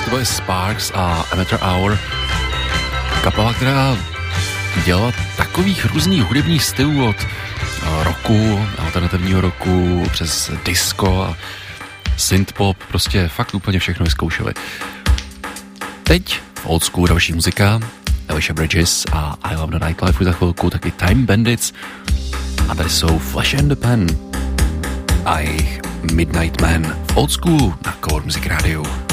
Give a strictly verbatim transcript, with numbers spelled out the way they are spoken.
to byly Sparks a Amateur Hour. Kapela, která dělala takových různých hudebních stylů od roku, alternativního roku, přes disco a synthpop, prostě fakt úplně všechno vyzkoušeli. Teď v old school další muzika, Alicia Bridges a I Love the Nightlife za chvilku, taky Time Bandits a tady jsou Flash and the Pen a jejich Midnight Man v old school na Core Music Radio.